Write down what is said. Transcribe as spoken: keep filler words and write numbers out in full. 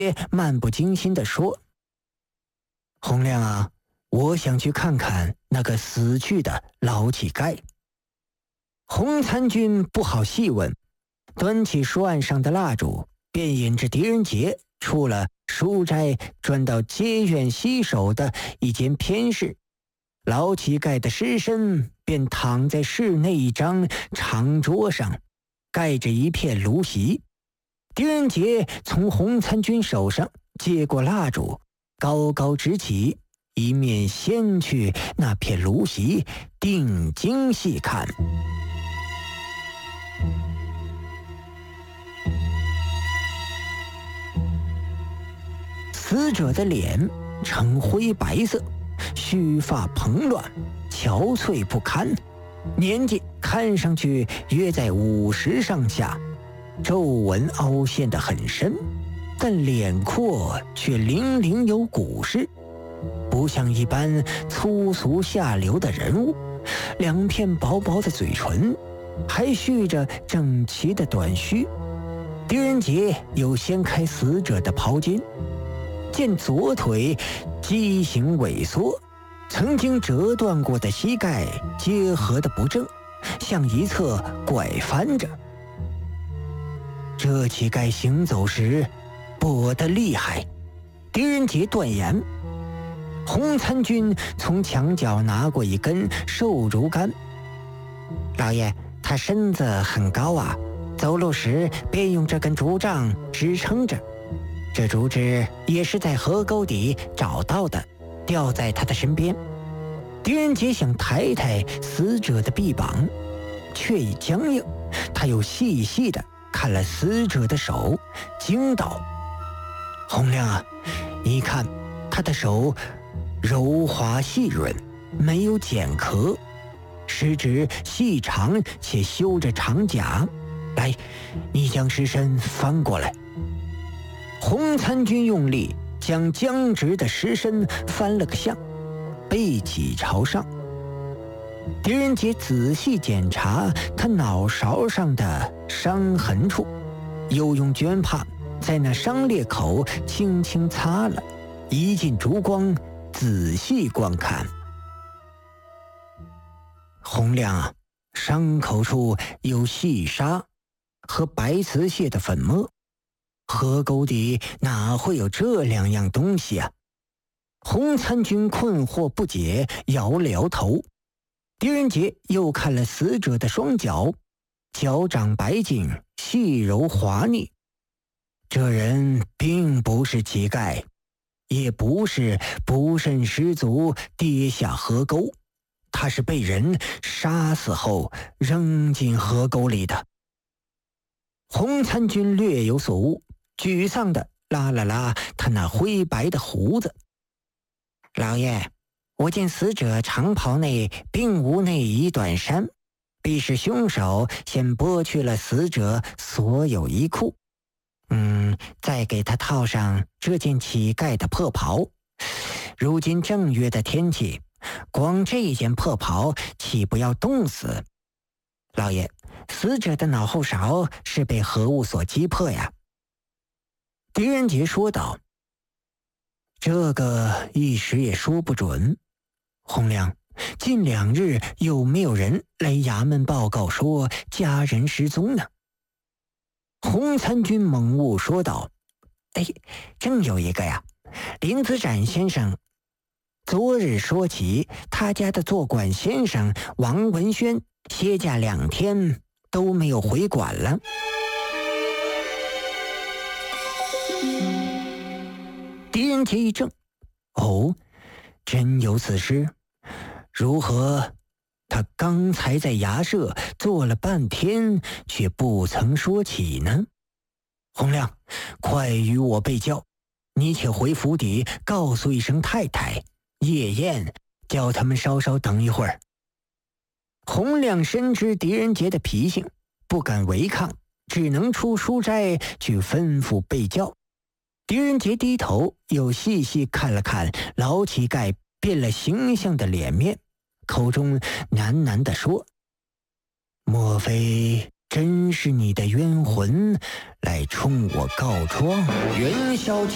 漫不经心地说：“洪亮啊，我想去看看那个死去的老乞丐。”洪参军不好细问，端起书案上的蜡烛，便引着狄仁杰出了书斋，转到街院西首的一间偏室。老乞丐的尸身便躺在室内一张长桌上，盖着一片芦席。狄仁杰从洪参军手上接过蜡烛，高高执起，一面掀去那片芦席，定睛细看。死者的脸呈灰白色，须发蓬乱，憔悴不堪，年纪看上去约在五十上下，皱纹凹陷得很深，但脸廓却零零有古势，不像一般粗俗下流的人物。两片薄薄的嘴唇，还蓄着整齐的短须。狄仁杰又掀开死者的袍襟，见左腿畸形萎缩，曾经折断过的膝盖结合的不正，向一侧拐翻着。这乞丐行走时跛得厉害，狄仁杰断言。洪参军从墙角拿过一根瘦竹竿：“老爷，他身子很高啊，走路时便用这根竹杖支撑着。这竹枝也是在河沟底找到的，吊在他的身边。”狄仁杰想抬抬死者的臂膀，却已僵硬。他又细细地看了死者的手，惊道：“洪亮啊，你看他的手柔滑细润，没有茧壳，食指细长且修着长甲。来，你将尸身翻过来。”洪参军用力将僵直的尸身翻了个相，背脊朝上。狄仁杰仔细检查他脑勺上的伤痕处，又用绢帕在那伤裂口轻轻擦了，移进烛光仔细观看。洪亮啊，伤口处有细沙和白瓷蟹的粉末，河沟底哪会有这两样东西啊？洪参军困惑不解，摇了摇头。狄仁杰又看了死者的双脚，脚掌白净，细柔滑腻。这人并不是乞丐，也不是不慎失足跌下河沟，他是被人杀死后扔进河沟里的。洪参军略有所悟，沮丧地拉了拉他那灰白的胡子：“老爷，我见死者长袍内并无内衣短衫，必是凶手先剥去了死者所有衣裤，嗯，再给他套上这件乞丐的破袍。如今正月的天气，光这件破袍岂不要冻死？老爷，死者的脑后勺是被何物所击破呀？”狄仁杰说道：“这个一时也说不准。洪亮，近两日有没有人来衙门报告说家人失踪呢？”洪参军猛悟说道：“哎，正有一个呀，林子展先生昨日说起，他家的做馆先生王文轩歇假两天都没有回馆了。”狄仁杰一怔：“哦，真有此事？如何？他刚才在衙舍坐了半天，却不曾说起呢？洪亮，快与我备教，你且回府邸告诉一声太太、夜宴，叫他们稍稍等一会儿。”洪亮深知狄仁杰的脾性，不敢违抗，只能出书斋去吩咐备教。狄仁杰低头又细细看了看老乞丐变了形象的脸面，口中喃喃地说：“莫非真是你的冤魂来冲我告状？”元宵节